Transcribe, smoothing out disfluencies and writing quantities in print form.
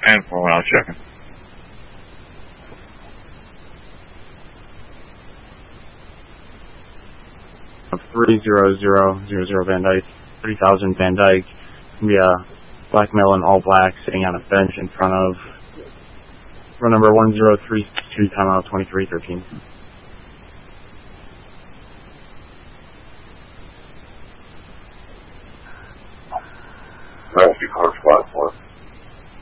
10-4 when I was checking. 30000 Van Dyke, 3000 Van Dyke. We black male in all black sitting on a bench in front of row number 1032, timeout 23:13. Rescue car flat 4.